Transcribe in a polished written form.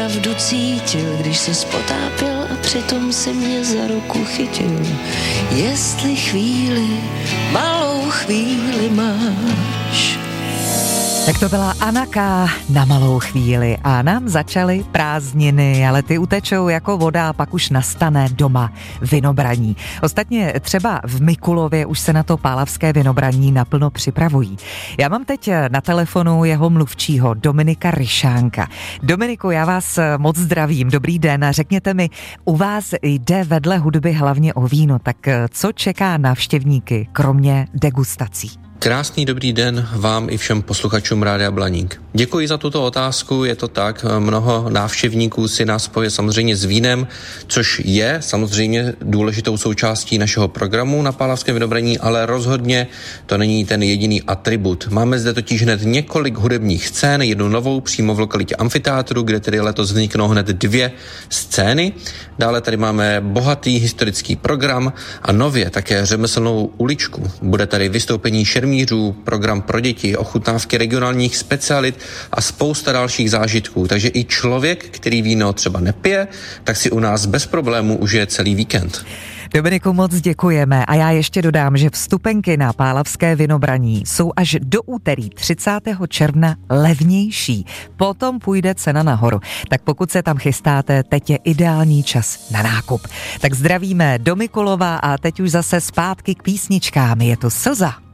opravdu cítil, když se spotápěl a přitom si mě za ruku chytil. Jestli chvíli, malou chvíli máš. Tak to byla Anna K. na malou chvíli a nám začaly prázdniny, ale ty utečou jako voda a pak už nastane doma vinobraní. Ostatně třeba v Mikulově už se na to pálavské vinobraní naplno připravují. Já mám teď na telefonu jeho mluvčího Dominika Ryšánka. Dominiku, já vás moc zdravím, dobrý den a řekněte mi, u vás jde vedle hudby hlavně o víno, tak co čeká návštěvníky kromě degustací? Krásný dobrý den vám i všem posluchačům Rádia Blaník. Děkuji za tuto otázku, je to tak, mnoho návštěvníků si nás spojí samozřejmě s vínem, což je samozřejmě důležitou součástí našeho programu na pálavském vinobraní, ale rozhodně to není ten jediný atribut. Máme zde totiž hned několik hudebních scén, jednu novou přímo v lokalitě Amfiteátru, kde tedy letos vzniknou hned 2 scény. Dále tady máme bohatý historický program a nově také řemeslnou uličku. Bude tady vystoupení šermířů, program pro děti, ochutnávky regionálních specialit a spousta dalších zážitků. Takže i člověk, který víno třeba nepije, tak si u nás bez problémů užije celý víkend. Dominiku, moc děkujeme a já ještě dodám, že vstupenky na pálavské vinobraní jsou až do úterý 30. června levnější. Potom půjde cena nahoru. Tak pokud se tam chystáte, teď je ideální čas na nákup. Tak zdravíme do Mikulova a teď už zase zpátky k písničkám. Je to Slza.